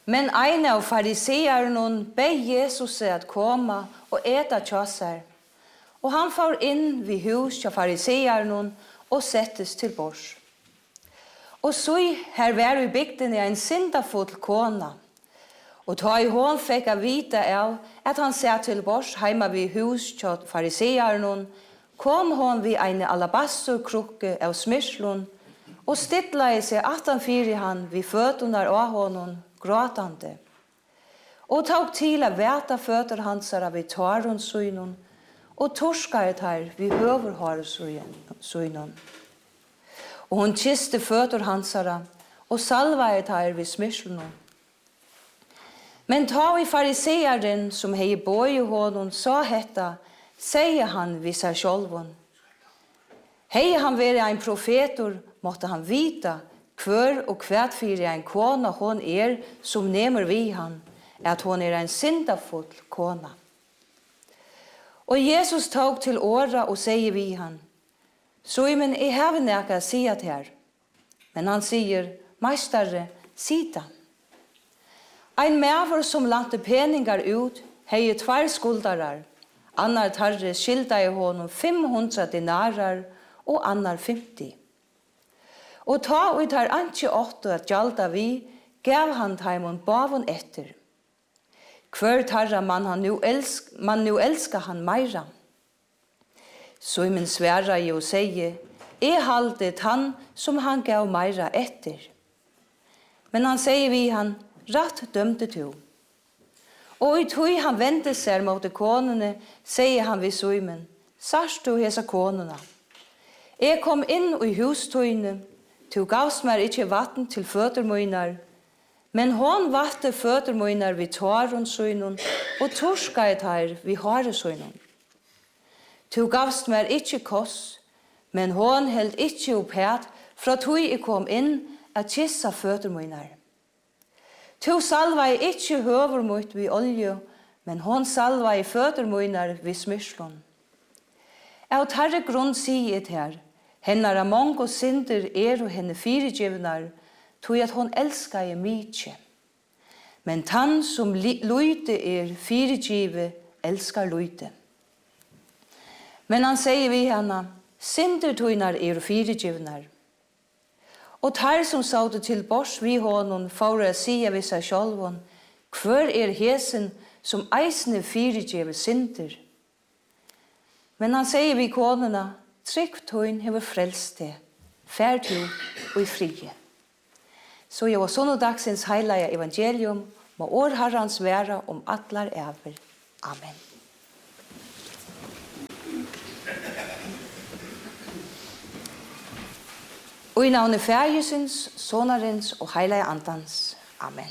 Men en av fariseerne beg Jesus at komme og äta tjasser. Og han får inn vid hus til fariseerne og settes til bors. Og så her var i bygden en syndafull kona. Og ta i hånd fikk jeg vite av at han satt til bors hjemme vid hus til fariseerne, kom hon vid en alabasterkrukke av smyrslun og stidlet seg 18 han vid føttene av honom gråtande. Og tok til å vete føtter hansara vid taronssynen og torskade her vid høverhårsynen. Og hun kiste føtter hansara og salvaet her vid smyrslun. Men ta i fariseeren som hei boi honom sa hetta, sier han vid seg sjálvun. Hei han være en profetor, måtte han vita kvør og kvært fyrir en kona hon som nemer vi han, at hon en syndafull kona. Og Jesus tok til åra og sier vi han, Simon, jeg har nekka sier til her. Men han sier, meistere, sita. Ein maver som lante peningar ut, hei 2 skuldarar, annar tarre skilda i honom 500 dinarar og annar 50. Og ta ut tar antje 8 at gjalda vi, gav han taimon bavon etter. Kvør tarra man nu elska han meira. Simon sværa i og sier, haldet han som han gav meira etter. Men han sier vi han, ratt dømte to. Og i tog han vendte seg mot konene, sier han vid Simon, sarst du hesa konene? Jeg kom inn i hustøyne, du gavst meg ikke vatten til føtermøyner, men hon vatte føtermøyner vid taronssynen og torskaet her vid haresynen. Du gavst meg ikke koss, men hon held ikke opphæt fra tog jeg kom inn at kissa føtermøyner. Tu salva i ikke høvermøyt vid olje, men hon salva i føtermøyner vid smyrslån. Av tarre grunn sier et her, hennar av mange synder og henne firegivnar, tog at hon elskar i mykje. Men tann som lyte firegive, elskar lyte. Men han sier vi henne, synder tognar firegivnar. Og tar som sa det til bors vi honom for å si av seg sjálvon, hver hesen som eisne firegive synder. Men han sier vi konene, trygg tøyn hever frelst det, fær du og i frie. Så jeg var sånn dagsens heilige evangelium, må år Herrens være atlar ever. Amen. Og i navnet Færjesens, Sonarens og Heilige Andans. Amen.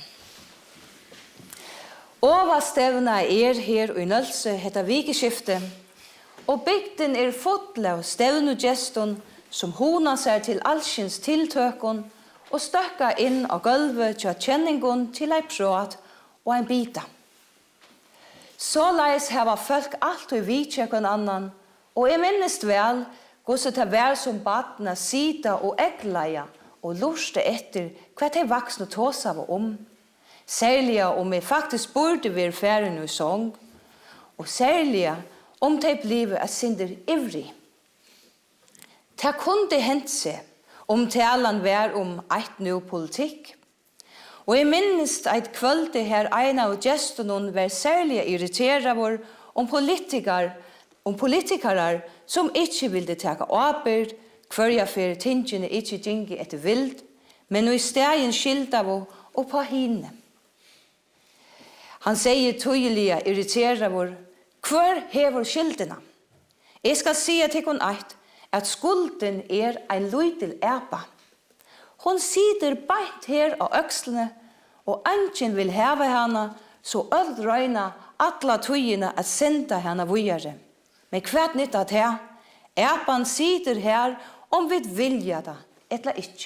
Ova stevna her og i Nølse heter Vikeskifte, og bygden full av stevnugeston som hona seg til alskins tiltøkon og støkka inn av gulvet til kjenningon til ei prat og ein bita. Så leis heva folk alt og vidtjøkken annan, og jeg minnest vel hvordan det var som badna sida og eggleia og luste etter hva de vaksne tåsa var Særlig om jeg faktisk burde være ferdig i sång, og særlig om de ble et synder ivrig. Det kunne hent seg om talen var eit ny politikk. Og jeg minnes et kvölde her en av gestene var særlig irriteret om politikere som ikke ville ta arbeid, hver jeg for tingene ikke gikk etter vild, men i stedet skilt av og på henne. Han sier tydelig irriteret hver hever skiltene. Jeg skal si til henne at skulden en lydel epa. Hon sitter beint her av økslene, og ingen vil heve henne, så øld røyna alle tøyene at sende henne videre. Men hvert nytt at her, epan sitter her om vi vilja det, eller ikke.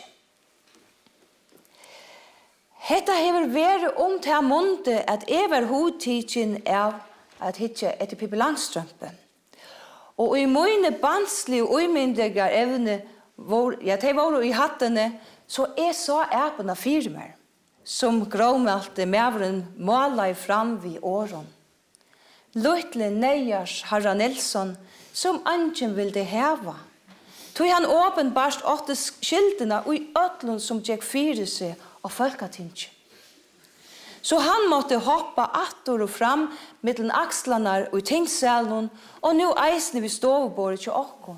Hetta hever vært til måned at jeg var hodtidsen av at hitte etter Pippi Langstrømpe. Og i mine banslige og umyndige evne, de var i hattene, så jeg så epen av firmer. som gråmalte mævren måla fram vid åren. Luttle Neyars Harra Nilsson, som angen ville heva. Tog han åpenbart åtte skildene og i ødlen som gikk fyre seg av folketinget. Så han måtte hoppa attor og fram mittlen akslanar og i tingssalen, og nå eisne vi stovebordet til åkken.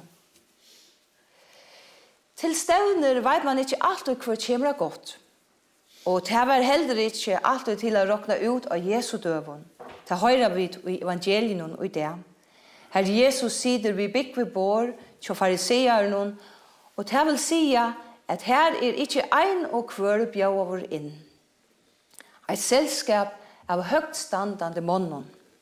Til stevner vet man ikke alltid hva kommer godt. Og det var heller ikke alltid til å råkne ut av Jesu døven. Det høyrer vi i evangelien og i det. Her Jesus sider vi bygg ved bor, til fariseeren, og det vil si at her ikke ein og hver bjør over inn. Et selskap av høgt standande månen.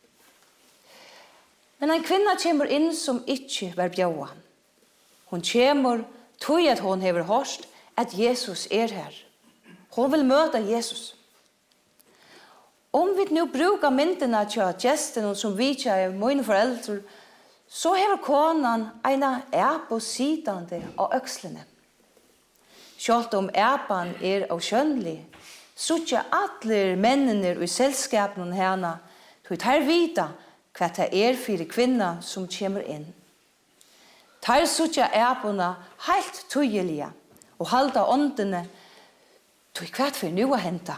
Men en kvinne kommer inn som ikke var bjøret. Hun kommer, tror at hun har hørt at Jesus her. Hun vil møte Jesus. Om vi nu bruker myndene til gestene som vi ikke er mine foreldre, så har konan en æpe sidande av økslene. Selv om æpen avskjønnelig, så ikke alle mennene i selskapen henne, så tar vita hva det for kvinner som kommer inn. Tar så ikke æpene helt tydelige, og halda åndene, så hva for nå å hente.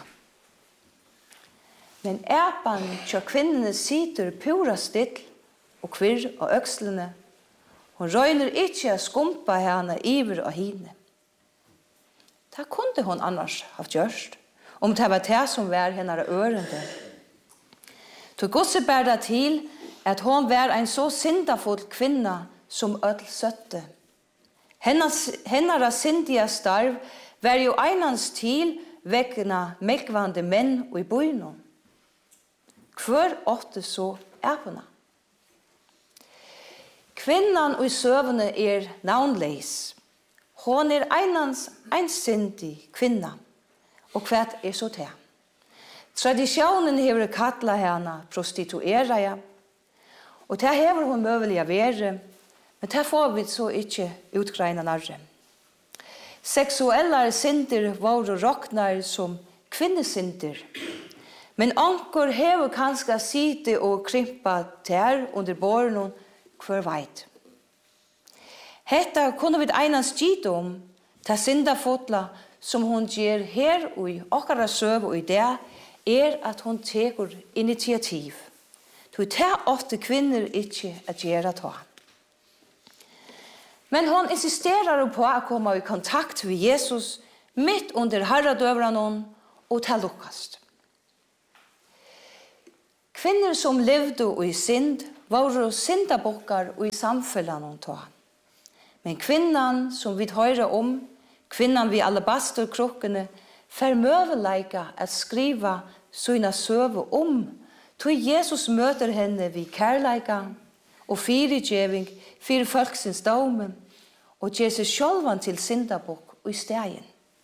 Men æpen til kvinnene sitter pura still, og kvirr og økslene. Hun røyner ikke å skumpa henne iver og hine. Det kunne hun annars ha gjort, om det var det som var henne ørende. Så godset bær det til at hun var en så syndafull kvinne som ødel søtte. Hennes syndige starv var jo einans til vekkene melkvande menn og i bøyene. Hvor åtte så æpene? Kvinnan og i søvne navnleis. Hon ein syndig kvinna. Og hva så det? Tradisjonen hever kattla henne prostituera, og det hever hun møvelig å være, men det får vi så ikke utgreina narre. Seksuelle synder var råknar som kvinnesynder, men anker hever kanskje sitte og krympa der under båren hver veit. Hetta kunne vi einans gitt om, ta syndafotla som hun gjør her og i okkara søv og i det, at hun teker initiativ. Det tar ofte kvinner ikke å gjøre ta. Men hun insisterer på å komme i kontakt med Jesus midt under herredøverne og ta lukkast. Kvinner som levde i synd var syndabokkar og i samfunnet ta. Men kvinnan som vi hører om, kvinnan vi alabasterkrukkene, får møveleika at skriva sina søve om, til Jesus møter henne vid kærleika og firegjeving for folksins dome, og gjør seg sjølvan til syndabokk og i stegen.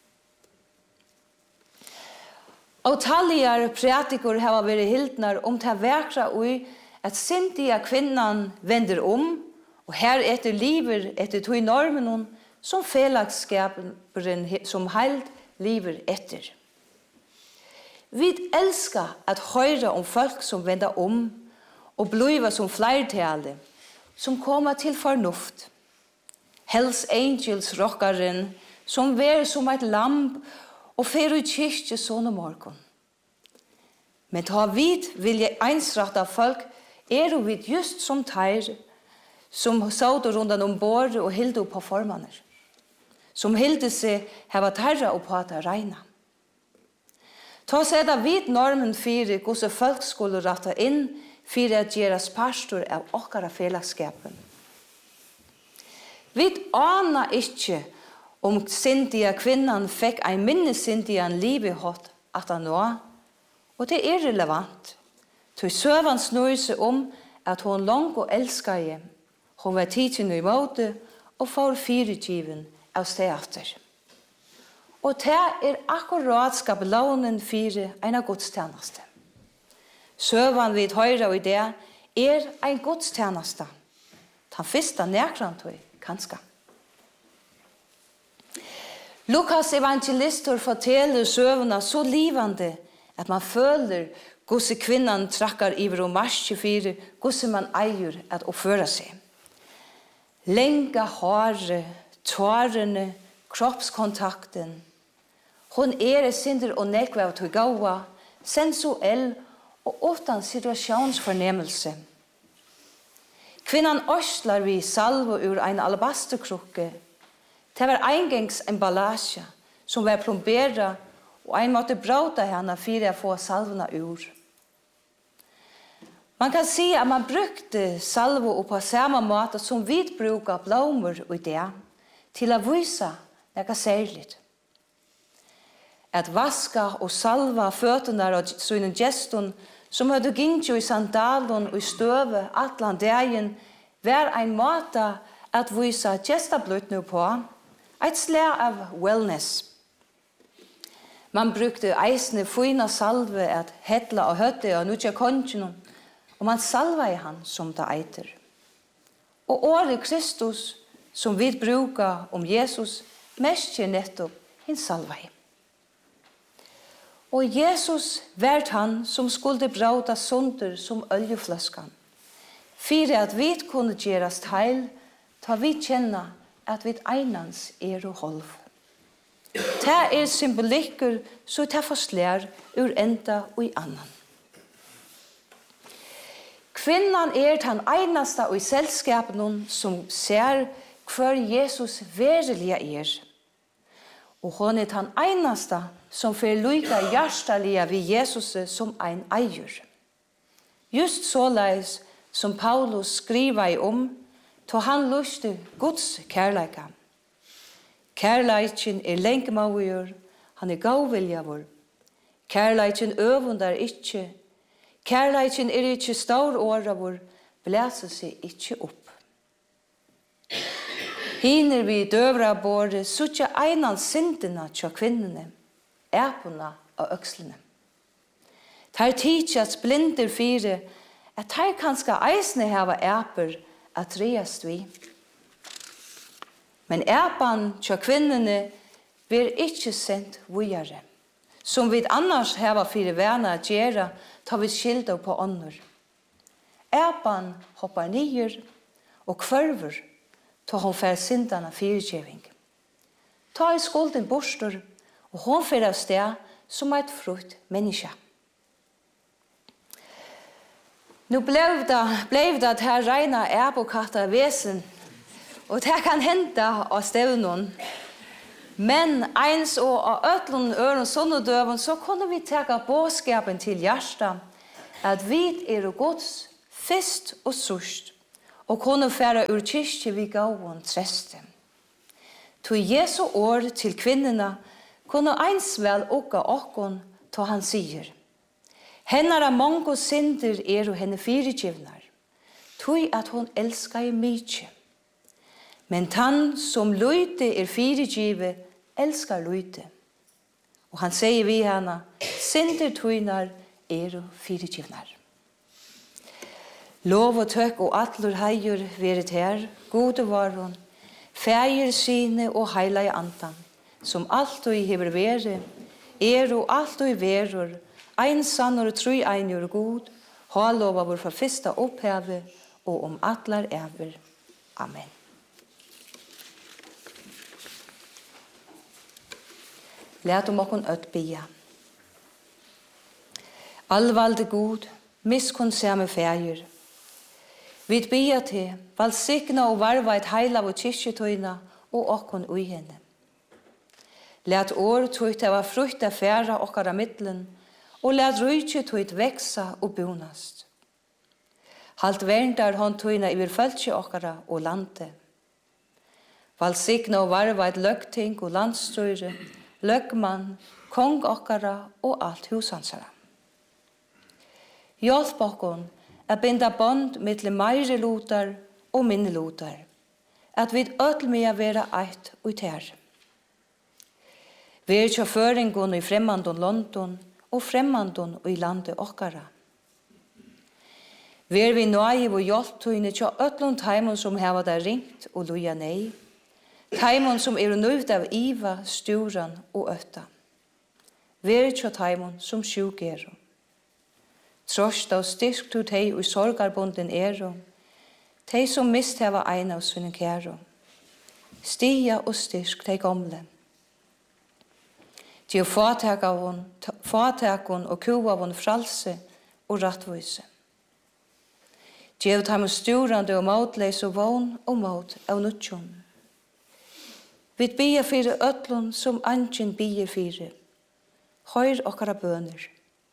Og talligar prætikor har vært hildnar om til verkra og at syndige kvinnan vender om, og her etter liver etter tog normen som fellagskapen som heilt liver etter. Vi elsker at høre om folk som vender om og bliver som flertale, som kommer til fornuft. Hells Angels rockaren som vær som et lamp og fer ut kyrkje sånne morgen. Men ta vid vilje ensrette folk og vid just som teir som satt rundt om båret og hilde på formaner. Som hilde seg heva terra og på at regna. Ta seg da vid normen fire hvordan folk skulle rette inn for at gjøres pastor av okkara fellagskapen. Vi aner ikke om syndige kvinnan fikk en minne syndige liv i hatt at han nå, og det er relevant. Til søvan snur seg om at hun langt og elsker hjem. Hun var tidsen i måte og får firegiven av steater. Og det er akkurat skabelonen fire en av godstjeneste. Søvan vid høyre og det er en godstjeneste. Den første nærkrant og kanskje. Lukas evangelister forteller søvnene så livende at man føler hvordan kvinnan trakkar iver og marsje fire, hvordan man eier at oppføre seg. Lenga håret, tårene, kroppskontakten. Hon sinter og nekve av til gaua, sensuell og utan situasjonsfornemmelse. Kvinnan ørslar vi salvo ur ein alabasterkrukke. Det var engangs emballage som var plombera og ein måtte brauta henne for å få salvena ur. Man kan si at man brukte salvo på samme måte som vi brukar blommer i det, til å vise noe særligt. At vaska og salva føttene av sine gestene som hadde gingt i sandalen og i støve atlan dagen, var en måte at vise gestablutene på, et slag av wellness. Man brukte eisne fina salve at hetla og høtte og nutja kongen, og man salva i han som det eiter. Og året Kristus, som vi brukar om Jesus, mestjer nettopp hin salva i. Og Jesus vært han som skulle brauta sunder som oljeflaskan, for at vi kunne gjerast heil, ta vi kjenna at vi einans og holv. Det symbolikker så det forslær ur enda og i annan. Kvinnan den einaste og i selskapen som ser hver Jesus verilig Og hon den einaste som får lykke hjertelige ved Jesus som ein eier. Just såleis som Paulus skriver om, to han lyste Guds kærleika. Kærleiken lengmauer, han gavviljavur. Kærleiken øvundar ikkje. Kærleiken ikkje stor åravur, blæser seg ikkje opp. Hiner vi døvra båre, suttja einan syndina tja kvinnene, epona og økslene. Tar tidsjats blinder fire, at tar kanska eisne hava eper at reast vi. Men epan tja kvinnene blir ikkje sendt vujare, som vi annars hava fire vana gjerra, tar vi skilda på ånder. Epan hoppar nyer og kvørver, ta hon fær syndana fyrtjeving. Ta i skulden bostor, og hon fær av sted som et frukt menneske. Nu blev det at her regna ebokatta vesen, og det kan henta av stevnon. Men eins og av øtlun øren sunnudøven, så kunne vi teka båskapen til hjärsta, at vi Guds fyrst og surst, og kunne færa ur kyrkje vi gavon treste. To Jesu år til kvinnerne kunne eins vel okka okkon to han sier. Hennara mongo synder og henne fyrirgivnar, tog at hon elskar mykje. Men han som løyte fyrirgive, elskar løyte. Og han sier vi henne, synder tognar fyrirgivnar. Lov og tøkk og atlur heier veret her, gode varon, fægir sine og heila i andan, som alt og hever vere, og alt og verur, ein sannur og tru einur god, ha lova vår fra fyrsta oppheve, og om atlar ever. Amen. Læt om okkon ødt bia. Allvalde god, miskonnsame fægir, vi bia til, valsikna og varva et heila av kyrkjetøyna og okkon ui henne. Læt år tøyt av frukt av færa okkara middelen, og læt rujtje tøyt veksa og bunast. Halt verndar hon tøyna iver føltje okkara og lande. Valsikna og varva et løgting og landstøyre, løgmann, kong okkara og alt husansara. Hjelp okkon at binda bond mittle meire lotar og minne lotar, at vi ødel med å være eit og ter. Vi sjåføringen i fremmandon London og fremmandon i landet okkara. Vi vi nøye og hjelp tøyne til ødlund heimen som heva der ringt og loja nei, Taimon som nøyvd av iva, sturan og øtta. Veri tjå taimon som sjuk Trost og styrk til tei og sorgarbunden tei som mist heva ein av sine kæro. Stia og styrk tei gamle. Til fatakon og kuavon fralse og rattvise. Gjev taimon sturande og mautleis og vogn og maut av nutjon. Vi bia fyrir ötlun som angin bia fyrir. Høyr okkara bøner.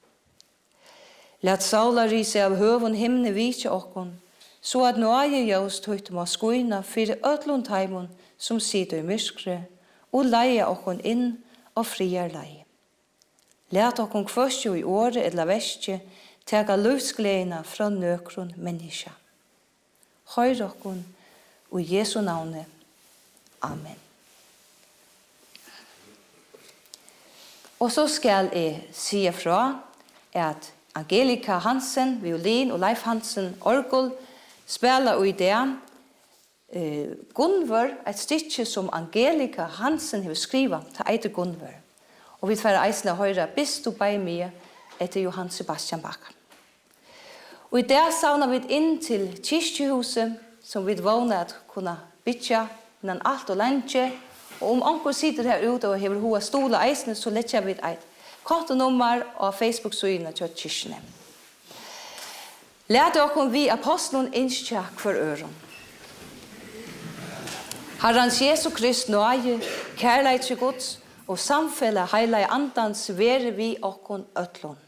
Lat saula rise av høvun himne vitja okkon, så at nøye jaust høyt må skuina fyrir ötlun taimon som sitter i myskre, og leia okkon inn og friar lei. Lat okkon kvøstjo i åre eller vestje, tega livsgleina fra nøkron menneska. Høyr okkon, og Jesu navne. Amen. Og så skal jeg si fra at Angelika Hansen, violin, og Leif Hansen, orgel, spiller i det. Gunvor, et stykke som Angelika Hansen har skrivet til eiter Gunvor. Og vi får eisende høyre «Bist du bei mir» etter Johann Sebastian Bach. Og i det savner vi inn til kyrkjehuset, som vi vågner at kunne bytja innan alt og lenge. Og om anker sitter her ute og hever hoa stola eisende, så letter vi et kontonummer og Facebook-synet til kyrkjene. Lær dere vi apostelen innskja for øren. Herrens Jesu Krist nøye, kærleik til Guds, og samfellet heilige andans være vi okkon øtlån.